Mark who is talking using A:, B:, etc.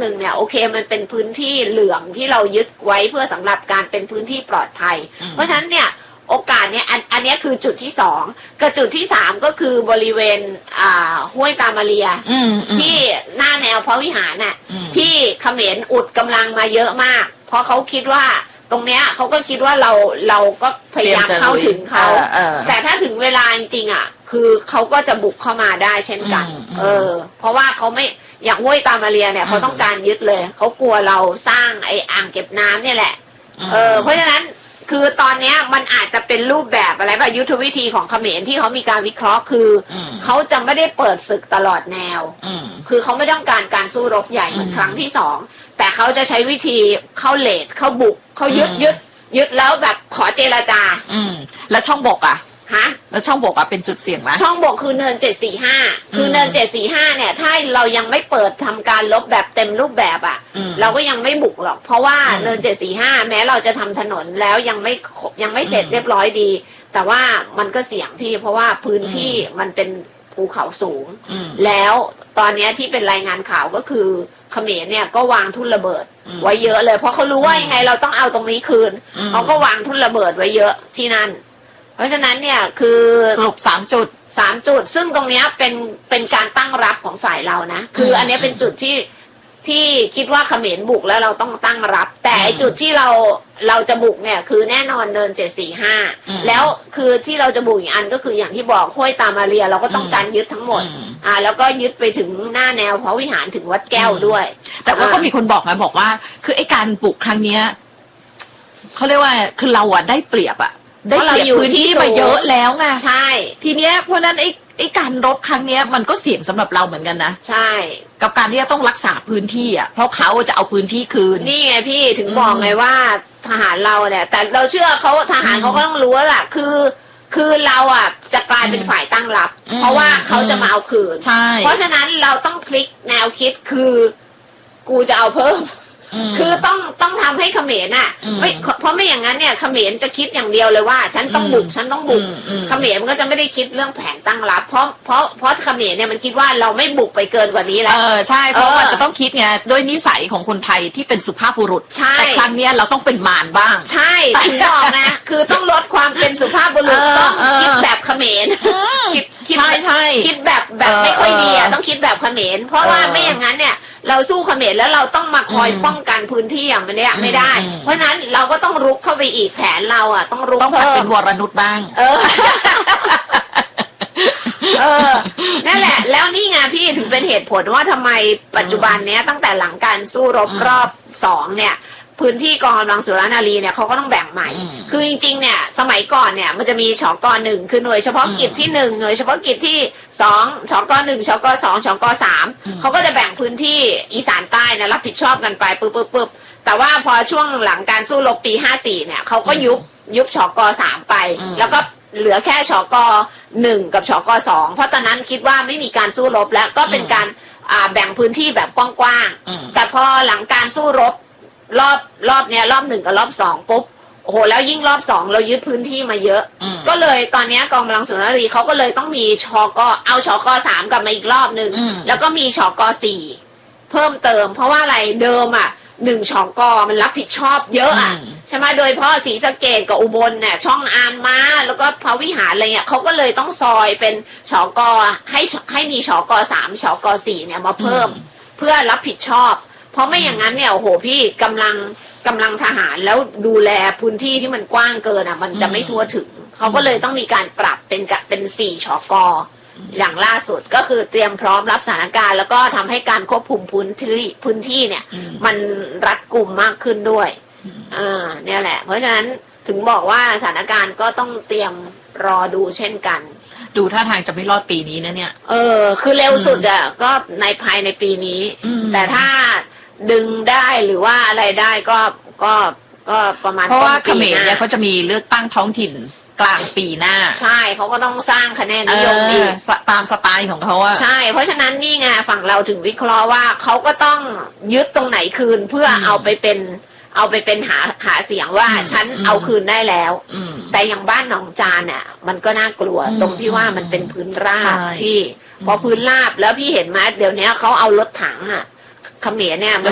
A: หนึ่งเนี่ยโอเคมันเป็นพื้นที่เหลืองที่เรายึดไว้เพื่อสำหรับการเป็นพื้นที่ปลอดภัยเพราะฉะนั้นเนี่ยโอกาสเนี่ยอันนี้คือจุดที่2กับจุดที่3ก็คือบริเวณห้วยตามาเรียที่หน้าแนวพระวิหารน่ะที่เขมรอุดกำลังมาเยอะมากเพราะเขาคิดว่าตรงเนี้ยเขาก็คิดว่าเราก็พยายามเข้าถึงเขาแต่ถ้าถึงเวลาจริงๆอ่ะคือเขาก็จะบุกเข้ามาได้เช่นกันเพราะว่าเขาไม่อย่างห้วยตามาเรียเนี่ยเขาต้องการยึดเลยเขากลัวเราสร้างไอ้อ่างเก็บน้ำเนี่ยแหละเพราะฉะนั้นคือตอนนี้มันอาจจะเป็นรูปแบบอะไรแบบยุทธวิธีของเขมรที่เขามีการวิเคราะห์คือเขาจะไม่ได้เปิดศึกตลอดแนวคือเขาไม่ต้องการการสู้รบใหญ่เหมือนครั้งที่2แต่เขาจะใช้วิธีเข้าเลทเข้าบุกเข้ายึดแล้วแบบขอเจรจา
B: แล้วช่องบกอ่ะ
A: ฮะ
B: แล้วช่องบกเป็นจุดเสี่ยงไหม
A: ช่องบกคือเนิน745คือเนิน745เนี่ยถ้าเรายังไม่เปิดทำการลบแบบเต็มรูปแบบอ่ะเราก็ยังไม่บุกหรอกเพราะว่าเนิน745แม้เราจะทำถนนแล้วยังไม่เสร็จเรียบร้อยดีแต่ว่ามันก็เสี่ยงพี่เพราะว่าพื้นที่มันเป็นภูเขาสูงแล้วตอนนี้ที่เป็นรายงานข่าวก็คือเขมรเนี่ยก็วางทุ่นระเบิดไว้เยอะเลยเพราะเขารู้ว่ายังไงเราต้องเอาตรงนี้คืนเขาก็วางทุ่นระเบิดไว้เยอะที่นั่นเพราะฉะนั้นเนี่ยคือ
B: สรุป3 จุด
A: ซึ่งตรงนี้เป็นการตั้งรับของฝ่ายเรานะคืออันนี้เป็นจุดที่คิดว่าเขมรบุกแล้วเราต้องตั้งรับแต่จุดที่เราจะบุกเนี่ยคือแน่นอนเนิน745แล้วคือที่เราจะบุกอีกอันก็คืออย่างที่บอกห้วยตามาเรียเราก็ต้องการยึดทั้งหมดแล้วก็ยึดไปถึงหน้าแนวพระวิหารถึงวัดแก้วด้วย
B: แต่ว่าก็มีคนบอกนะบอกว่าคือไอ้การบุกครั้งเนี้ยเขาเรียกว่าคือเราได้เปรียบได้เปรียบพื้นที่มาเยอะแล้วไง
A: ใช่
B: ทีเนี้ยเพราะนั้นไอ้การรบครั้งเนี้ยมันก็เสี่ยงสำหรับเราเหมือนกันนะ
A: ใช่
B: กับการที่จะต้องรักษาพื้นที่เพราะเขาจะเอาพื้นที่คืน
A: นี่ไงพี่ถึงบอกไงว่าทหารเราเนี่ยแต่เราเชื่อเขาทหารเขาก็ต้องรู้แหละคือเราจะกลายเป็นฝ่ายตั้งรับเพราะว่าเขาจะมาเอาคืนเพราะฉะนั้นเราต้องพลิกแนวคิดคือกูจะเอาเพิ่มคือต้องทำให้เขมรไม่เพราะไม่อย่างนั้นเนี่ยเขมรจะคิดอย่างเดียวเลยว่าฉันต้องบุกเขมรมันก็จะไม่ได้คิดเรื่องแผนตั้งรับเพราะเขมรเนี่ยมันคิดว่าเราไม่บุกไปเกินกว่านี้แล้ว
B: ใช่เพราะมันจะต้องคิดไงด้วยนิสัยของคนไทยที่เป็นสุภาพบุรุษแต่ครั้งนี้เราต้องเป็นมารบ้าง
A: ใช่ถึงบอกนะคือต้องลดความเป็นสุภาพบุรุษต้องคิดแบบเขมร
B: ใช่
A: คิดแบบไม่ค่อยดีต้องคิดแบบเขมรเพราะว่าไม่อย่างนั้นเนี่ยเราสู้เขมรแล้วเราต้องมาคอยป้องกันพื้นที่อย่างมันเนี่ยไม่ได้เพราะนั้นเราก็ต้องรุกเข้าไปอีกแผนเราต้องรุก
B: ต้องเป็นวรนุชบ้าง
A: นั่นแหละแล้วนี่ไงพี่ถึงเป็นเหตุผลว่าทำไมปัจจุบันเนี้ยตั้งแต่หลังการสู้รบรอบ2เนี่ยพื้นที่กองกำลังสุรนารีเนี่ยเขาก็ต้องแบ่งใหม่คือจริงๆเนี่ยสมัยก่อนเนี่ยมันจะมีชก.1คือหน่วยเฉพาะกิจที่1หน่วยเฉพาะกิจที่2ชก.1ชก.2ชก.3เขาก็จะแบ่งพื้นที่อีสานใต้นะรับผิดชอบกันไปปึ๊บแต่ว่าพอช่วงหลังการสู้รบปี54เนี่ยเขาก็ยุบชก.3ไปแล้วก็เหลือแค่ชก.1กับชก.2เพราะตอนนั้นคิดว่าไม่มีการสู้รบแล้วก็เป็นการแบ่งพื้นที่แบบกว้างๆแต่พอหลังการสู้รบรอบเนี้ยรอบ1กับรอบ2ปุ๊บโอ้โหแล้วยิ่งรอบ2เรายึดพื้นที่มาเยอะก็เลยตอนนี้กองกำลังสุรนารีเขาก็เลยต้องมีชก.เอาชก.3กลับมาอีกรอบนึงแล้วก็มีชก.4เพิ่มเติมเพราะว่าอะไรเดิม1ชก.มันรับผิดชอบเยอะใช่ไหมโดยเฉพาะศรีสะเกษกับอุบลเนี่ยช่องอานม้าแล้วก็พระวิหารอะไรเงี้ยเขาก็เลยต้องซอยเป็นชก.ให้มีชก.3ชก.4เนี่ยมาเพิ่มเพื่อรับผิดชอบเพราะไม่อย่างนั้นเนี่ยโอ้โหพี่กำลังทหารแล้วดูแลพื้นที่ที่มันกว้างเกินมันจะไม่ทั่วถึงเขาก็เลยต้องมีการปรับเป็น4ชก.อย่างล่าสุดก็คือเตรียมพร้อมรับสถานการณ์แล้วก็ทำให้การควบคุมพื้นที่เนี่ยมันรัดกุมมากขึ้นด้วยเนี่ยแหละเพราะฉะนั้นถึงบอกว่าสถานการณ์ก็ต้องเตรียมรอดูเช่นกัน
B: ดูท่าทางจะไม่รอดปีนี้นะเนี่ย
A: คือเร็วสุดก็ในภายในปีนี้แต่ถ้าดึงได้หรือว่าอะไรได้ก็ประมาณ
B: เพราะว่าเขมรเนี่ยเขาจะมีเลือกตั้งท้องถิ่นกลางปีหน้า
A: ใช่เขาก็ต้องสร้างคะแนนนิยมอีก
B: ตามสไตล์ของเขา
A: ใช่เพราะฉะนั้นนี่ไงฝั่งเราถึงวิเคราะห์ว่าเขาก็ต้องยึดตรงไหนคืนเพื่อเอาไปเป็นหาเสียงว่าฉันเอาคืนได้แล้วแต่อย่างบ้านหนองจานเนี่ยมันก็น่ากลัวตรงที่ว่ามันเป็นพื้นราบพี่พอพื้นราบแล้วพี่เห็นไหมเดี๋ยวนี้เขาเอารถถังเขมรเนี่ยมัน